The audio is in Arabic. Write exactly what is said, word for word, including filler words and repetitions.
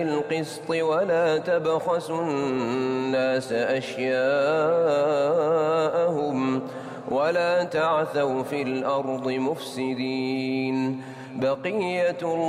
القسط ولا تبخسوا الناس أشياءهم ولا تعثوا في الأرض مفسدين. بقية